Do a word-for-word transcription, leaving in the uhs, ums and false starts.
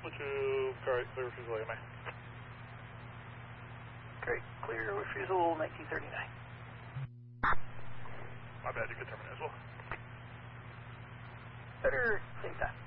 Which is correct, clear refusal A M A. Great, clear refusal nineteen thirty-nine. My bad, you could terminate as well. Better, same time.